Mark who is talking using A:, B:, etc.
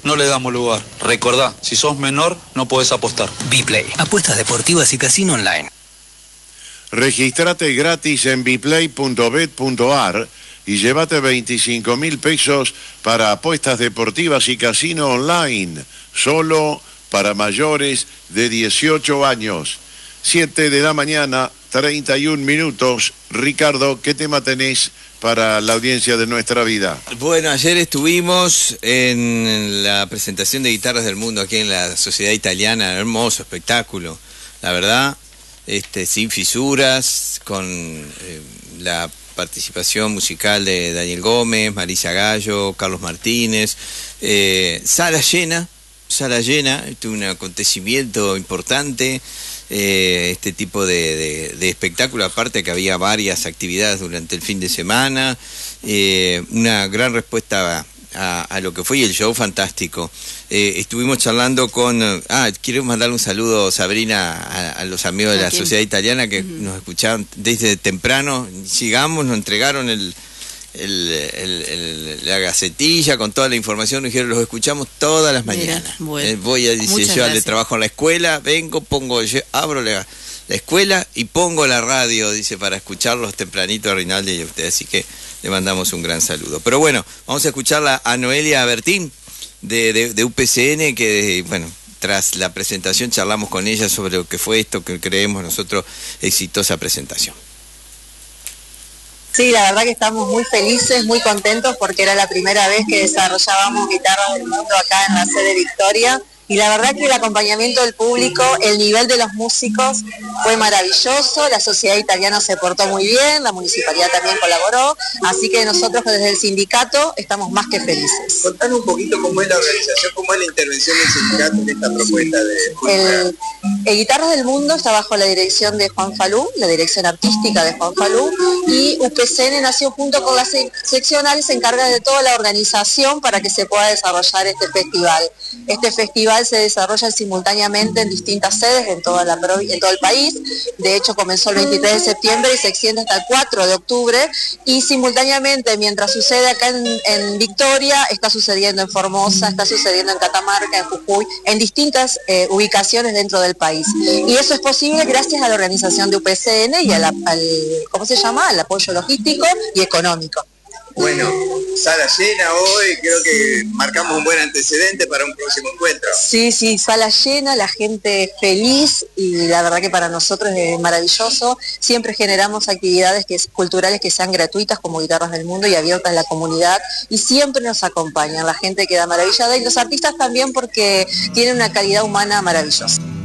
A: no le damos lugar. Recordá, si sos menor, no podés apostar.
B: Bplay, apuestas deportivas y casino online.
C: Regístrate gratis en bplay.bet.ar y llévate 25.000 pesos para apuestas deportivas y casino online, solo para mayores de 18 años. 7 de la mañana, 31 minutos. Ricardo, ¿qué tema tenés para la audiencia de Nuestra Vida?
D: Bueno, ayer estuvimos en la presentación de Guitarras del Mundo aquí en la Sociedad Italiana, hermoso espectáculo, la verdad, sin fisuras, con la participación musical de Daniel Gómez, Marisa Gallo, Carlos Martínez, sala llena, un acontecimiento importante. Este tipo de espectáculo, aparte que había varias actividades durante el fin de semana, una gran respuesta a lo que fue el show fantástico. Estuvimos charlando con... quiero mandarle un saludo, Sabrina, a los amigos de la Sociedad Italiana que nos escucharon desde temprano. Llegamos, nos entregaron la gacetilla con toda la información, nos dijeron, los escuchamos todas las mañanas. Bueno, dice, yo le trabajo en la escuela, vengo, abro la escuela y pongo la radio, dice, para escucharlos tempranito a Rinaldi y a ustedes, así que le mandamos un gran saludo. Pero bueno, vamos a escucharla a Noelia Bertín de UPCN, que bueno, tras la presentación charlamos con ella sobre lo que fue esto que creemos nosotros exitosa presentación.
E: Sí, la verdad que estamos muy felices, muy contentos porque era la primera vez que desarrollábamos Guitarras del Mundo acá en la sede Victoria. Y la verdad que el acompañamiento del público, el nivel de los músicos fue maravilloso, la sociedad italiana se portó muy bien, la municipalidad también colaboró, así que nosotros desde el sindicato estamos más que felices.
F: Contanos un poquito cómo es la organización, cómo es la intervención del sindicato en esta propuesta de...
E: El Guitarras del Mundo está bajo la dirección de Juan Falú, la dirección artística de Juan Falú, y UPCN nació junto con la seccional, se encarga de toda la organización para que se pueda desarrollar este festival. Este festival se desarrolla simultáneamente en distintas sedes en todo el país. De hecho, comenzó el 23 de septiembre y se extiende hasta el 4 de octubre. Y simultáneamente, mientras sucede acá en Victoria, está sucediendo en Formosa, está sucediendo en Catamarca, en Jujuy, en distintas ubicaciones dentro del país. Y eso es posible gracias a la organización de UPCN y al apoyo logístico y económico.
F: Bueno, sala llena hoy, creo que marcamos un buen antecedente para un próximo encuentro.
E: Sí, sala llena, la gente feliz y la verdad que para nosotros es maravilloso. Siempre generamos actividades culturales que sean gratuitas como Guitarras del Mundo y abiertas a la comunidad y siempre nos acompañan, la gente queda maravillada y los artistas también porque tienen una calidad humana maravillosa.